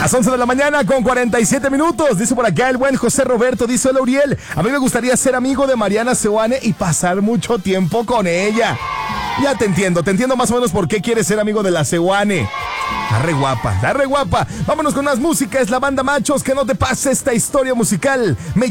Las 11 de la mañana con 47 minutos. Dice por acá el buen José Roberto. Dice: hola, Uriel. A mí me gustaría ser amigo de Mariana Seoane y pasar mucho tiempo con ella. Ya te entiendo más o menos por qué quieres ser amigo de la Seoane. Está re guapa, está re guapa. Vámonos con más música. Es la banda Machos. Que no te pase esta historia musical.